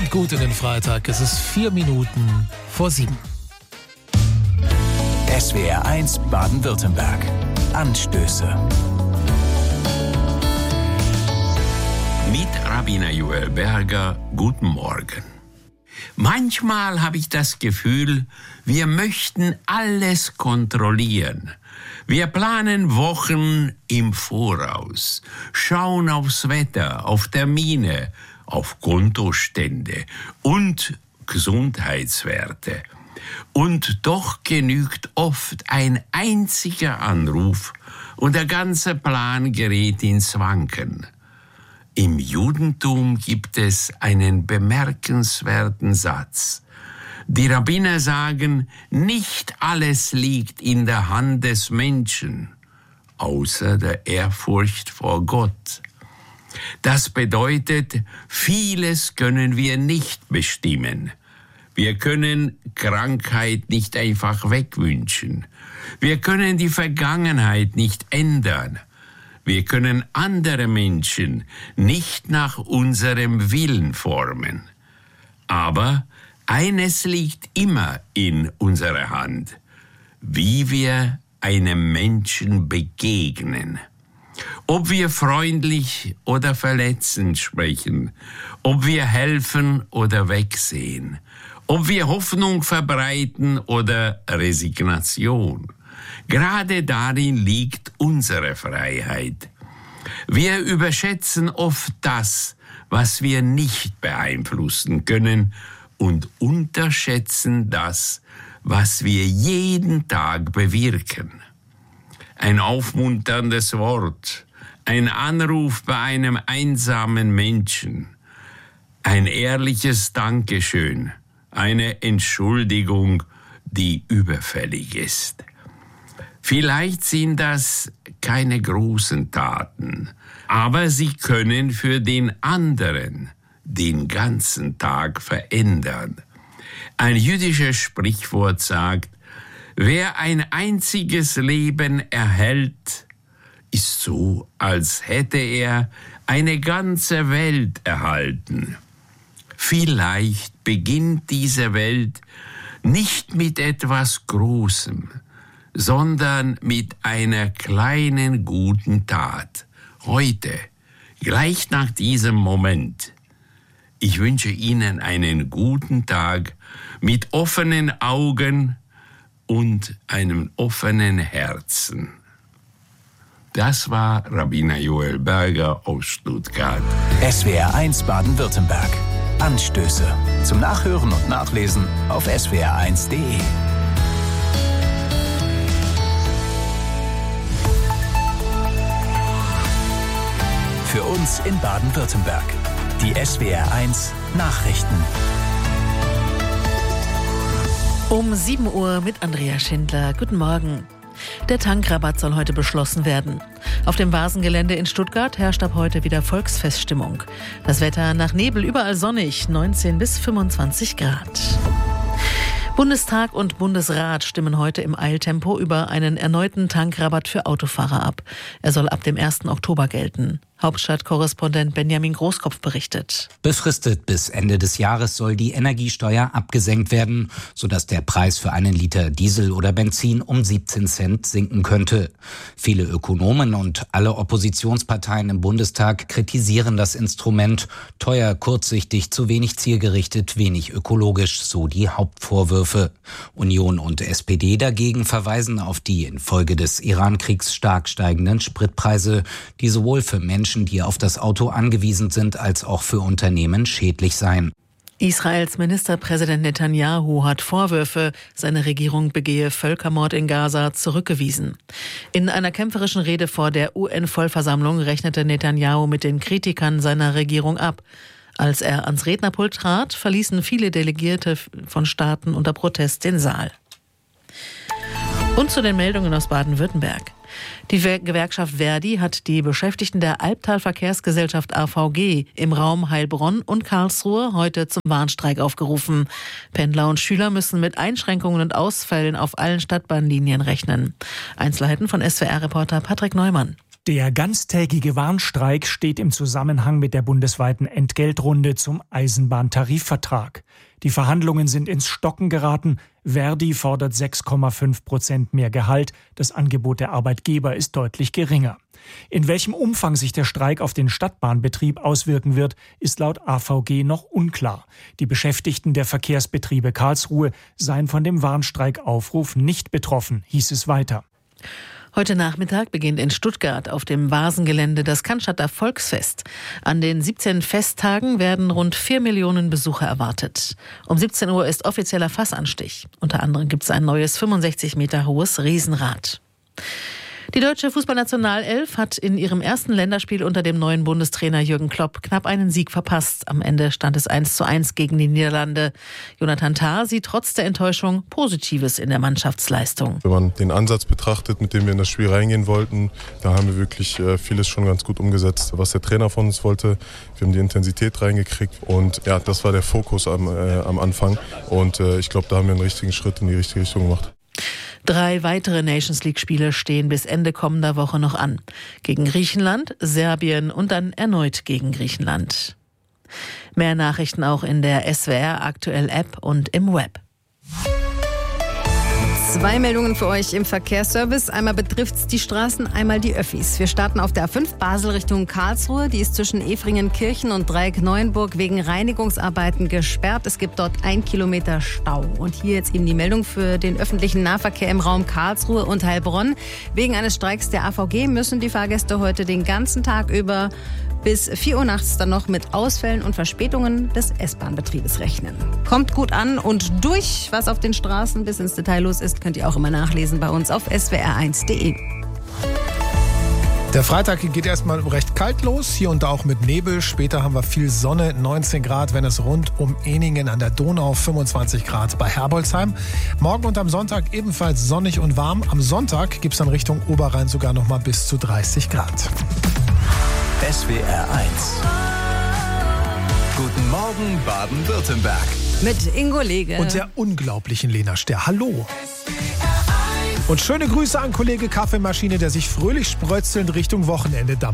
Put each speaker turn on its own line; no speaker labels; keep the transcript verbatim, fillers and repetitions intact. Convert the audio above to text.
Kommt gut in den Freitag. Es ist vier Minuten vor sieben.
S W R eins Baden-Württemberg. Anstöße.
Mit Rabbiner Joel Berger, guten Morgen. Manchmal habe ich das Gefühl, wir möchten alles kontrollieren. Wir planen Wochen im Voraus, schauen aufs Wetter, auf Termine, auf Kontostände und Gesundheitswerte. Und doch genügt oft ein einziger Anruf und der ganze Plan gerät ins Wanken. Im Judentum gibt es einen bemerkenswerten Satz. Die Rabbiner sagen, nicht alles liegt in der Hand des Menschen, außer der Ehrfurcht vor Gott. Das bedeutet, vieles können wir nicht bestimmen. Wir können Krankheit nicht einfach wegwünschen. Wir können die Vergangenheit nicht ändern. Wir können andere Menschen nicht nach unserem Willen formen. Aber eines liegt immer in unserer Hand, wie wir einem Menschen begegnen. Ob wir freundlich oder verletzend sprechen, ob wir helfen oder wegsehen, ob wir Hoffnung verbreiten oder Resignation. Gerade darin liegt unsere Freiheit. Wir überschätzen oft das, was wir nicht beeinflussen können, und unterschätzen das, was wir jeden Tag bewirken. Ein aufmunterndes Wort, ein Anruf bei einem einsamen Menschen, ein ehrliches Dankeschön, eine Entschuldigung, die überfällig ist. Vielleicht sind das keine großen Taten, aber sie können für den anderen den ganzen Tag verändern. Ein jüdisches Sprichwort sagt, wer ein einziges Leben erhält, ist so, als hätte er eine ganze Welt erhalten. Vielleicht beginnt diese Welt nicht mit etwas Großem, sondern mit einer kleinen guten Tat. Heute, gleich nach diesem Moment. Ich wünsche Ihnen einen guten Tag mit offenen Augen und einem offenen Herzen. Das war Rabbiner Joel Berger aus Stuttgart.
S W R eins Baden-Württemberg. Anstöße. Zum Nachhören und Nachlesen auf S W R eins punkt de. Für uns in Baden-Württemberg. Die S W R eins Nachrichten.
Um sieben Uhr mit Andrea Schindler. Guten Morgen. Der Tankrabatt soll heute beschlossen werden. Auf dem Vasengelände in Stuttgart herrscht ab heute wieder Volksfeststimmung. Das Wetter nach Nebel überall sonnig, neunzehn bis fünfundzwanzig Grad. Bundestag und Bundesrat stimmen heute im Eiltempo über einen erneuten Tankrabatt für Autofahrer ab. Er soll ab dem ersten Oktober gelten. Hauptstadtkorrespondent Benjamin Großkopf berichtet.
Befristet bis Ende des Jahres soll die Energiesteuer abgesenkt werden, sodass der Preis für einen Liter Diesel oder Benzin um siebzehn Cent sinken könnte. Viele Ökonomen und alle Oppositionsparteien im Bundestag kritisieren das Instrument. Teuer, kurzsichtig, zu wenig zielgerichtet, wenig ökologisch, so die Hauptvorwürfe. Union und S P D dagegen verweisen auf die infolge des Iran-Kriegs stark steigenden Spritpreise, die sowohl für Menschen, die auf das Auto angewiesen sind, als auch für Unternehmen schädlich seien.
Israels Ministerpräsident Netanyahu hat Vorwürfe, seine Regierung begehe Völkermord in Gaza, zurückgewiesen. In einer kämpferischen Rede vor der U N-Vollversammlung rechnete Netanyahu mit den Kritikern seiner Regierung ab. Als er ans Rednerpult trat, verließen viele Delegierte von Staaten unter Protest den Saal. Und zu den Meldungen aus Baden-Württemberg. Die Gewerkschaft Verdi hat die Beschäftigten der Albtal-Verkehrsgesellschaft A V G im Raum Heilbronn und Karlsruhe heute zum Warnstreik aufgerufen. Pendler und Schüler müssen mit Einschränkungen und Ausfällen auf allen Stadtbahnlinien rechnen. Einzelheiten von S W R-Reporter Patrick Neumann.
Der ganztägige Warnstreik steht im Zusammenhang mit der bundesweiten Entgeltrunde zum Eisenbahntarifvertrag. Die Verhandlungen sind ins Stocken geraten. Verdi fordert sechs Komma fünf Prozent mehr Gehalt. Das Angebot der Arbeitgeber ist deutlich geringer. In welchem Umfang sich der Streik auf den Stadtbahnbetrieb auswirken wird, ist laut A V G noch unklar. Die Beschäftigten der Verkehrsbetriebe Karlsruhe seien von dem Warnstreikaufruf nicht betroffen, hieß es weiter.
Heute Nachmittag beginnt in Stuttgart auf dem Vasengelände das Cannstatter Volksfest. An den siebzehn Festtagen werden rund vier Millionen Besucher erwartet. Um siebzehn Uhr ist offizieller Fassanstich. Unter anderem gibt es ein neues fünfundsechzig Meter hohes Riesenrad. Die deutsche Fußballnationalelf hat in ihrem ersten Länderspiel unter dem neuen Bundestrainer Jürgen Klopp knapp einen Sieg verpasst. Am Ende stand es eins zu eins gegen die Niederlande. Jonathan Tah sieht trotz der Enttäuschung Positives in der Mannschaftsleistung.
Wenn man den Ansatz betrachtet, mit dem wir in das Spiel reingehen wollten, da haben wir wirklich vieles schon ganz gut umgesetzt, was der Trainer von uns wollte. Wir haben die Intensität reingekriegt und ja, das war der Fokus am, äh, am Anfang. Und äh, ich glaube, da haben wir einen richtigen Schritt in die richtige Richtung gemacht.
Drei weitere Nations-League-Spiele stehen bis Ende kommender Woche noch an. Gegen Griechenland, Serbien und dann erneut gegen Griechenland. Mehr Nachrichten auch in der S W R Aktuell App und im Web.
Zwei Meldungen für euch im Verkehrsservice. Einmal betrifft es die Straßen, einmal die Öffis. Wir starten auf der A fünf Basel Richtung Karlsruhe. Die ist zwischen Efringen-Kirchen und Dreieck-Neuenburg wegen Reinigungsarbeiten gesperrt. Es gibt dort ein Kilometer Stau. Und hier jetzt eben die Meldung für den öffentlichen Nahverkehr im Raum Karlsruhe und Heilbronn. Wegen eines Streiks der A V G müssen die Fahrgäste heute den ganzen Tag über bis vier Uhr nachts dann noch mit Ausfällen und Verspätungen des S-Bahn-Betriebes rechnen. Kommt gut an und durch, was auf den Straßen bis ins Detail los ist, könnt ihr auch immer nachlesen bei uns auf S W R eins Punkt de.
Der Freitag geht erstmal recht kalt los, hier und da auch mit Nebel. Später haben wir viel Sonne, neunzehn Grad, wenn es rund um Ehningen an der Donau, fünfundzwanzig Grad bei Herbolzheim. Morgen und am Sonntag ebenfalls sonnig und warm. Am Sonntag gibt es dann Richtung Oberrhein sogar noch mal bis zu dreißig Grad.
S W R eins. Guten Morgen Baden-Württemberg.
Mit Ingo Lege.
Und der unglaublichen Lena Ster. Hallo. Und schöne Grüße an Kollege Kaffeemaschine, der sich fröhlich sprötzelnd Richtung Wochenende dampft.